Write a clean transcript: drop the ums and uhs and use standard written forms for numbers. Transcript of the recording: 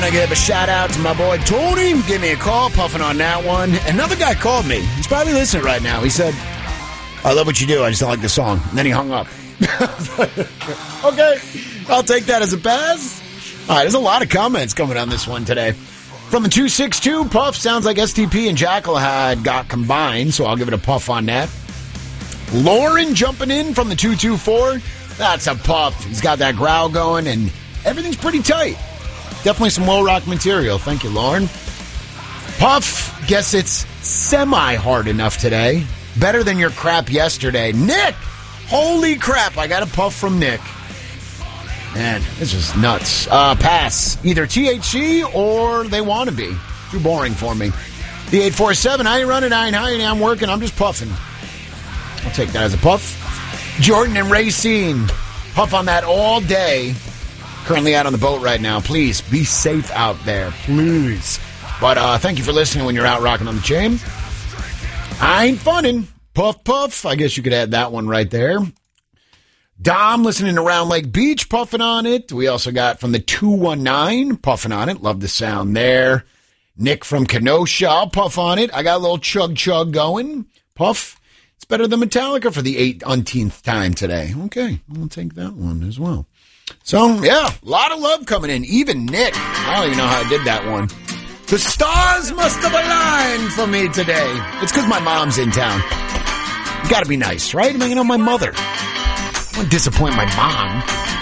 I give a shout out to my boy Tony. Give me a call, puffing on that one. Another guy called me. He's probably listening right now. He said, I love what you do. I just don't like the song. And then he hung up. Okay, I'll take that as a pass. All right, there's a lot of comments coming on this one today. From the 262, Puff sounds like STP and Jackal had got combined, so I'll give it a puff on that. Lauren jumping in from the 224. That's a puff. He's got that growl going, and everything's pretty tight. Definitely some Will Rock material. Thank you, Lauren. Puff, guess it's semi-hard enough today. Better than your crap yesterday. Nick! Holy crap, I got a puff from Nick. Man, this is nuts. Pass. Either THC or they want to be. Too boring for me. The 847, how you running? I'm working. I'm just puffing. I'll take that as a puff. Jordan and Racine. Puff on that all day. Currently out on the boat right now. Please be safe out there. Please. But thank you for listening when you're out rocking on the chain. I ain't funnin'. Puff, puff. I guess you could add that one right there. Dom listening to Round Lake Beach, puffing on it. We also got from the 219, puffing on it. Love the sound there. Nick from Kenosha, I'll puff on it. I got a little chug going. Puff. It's better than Metallica for the 8th time today. Okay, I'll take that one as well. So, yeah, a lot of love coming in. Even Nick. I don't even know how I did that one. The stars must have aligned for me today. It's because my mom's in town. You gotta be nice, right? I mean, my mother. I don't want to disappoint my mom.